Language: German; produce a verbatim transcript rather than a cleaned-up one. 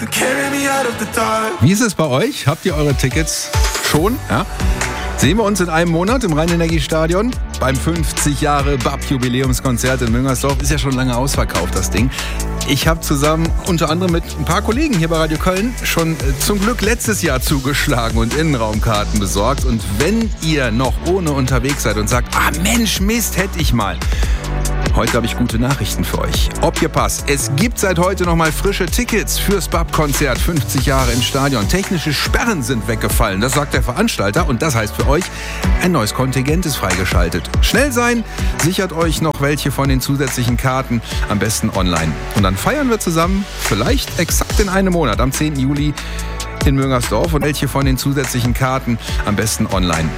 Wie ist es bei euch? Habt ihr eure Tickets schon? Ja? Sehen wir uns in einem Monat im Rhein-Energie-Stadion beim fünfzig Jahre B A P-Jubiläumskonzert in Müngersdorf. Ist ja schon lange ausverkauft, das Ding. Ich habe zusammen unter anderem mit ein paar Kollegen hier bei Radio Köln schon äh, zum Glück letztes Jahr zugeschlagen und Innenraumkarten besorgt. Und wenn ihr noch ohne unterwegs seid und sagt, ah Mensch, Mist, hätte ich mal. Heute habe ich gute Nachrichten für euch. Ob ihr passt, es gibt seit heute nochmal frische Tickets fürs B A P-Konzert fünfzig Jahre im Stadion. Technische Sperren sind weggefallen, das sagt der Veranstalter. Und das heißt für euch, ein neues Kontingent ist freigeschaltet. Schnell sein, sichert euch noch welche von den zusätzlichen Karten, am besten online. Und dann feiern wir zusammen, vielleicht exakt in einem Monat, am zehnten Juli in Müngersdorf. Und welche von den zusätzlichen Karten, am besten online.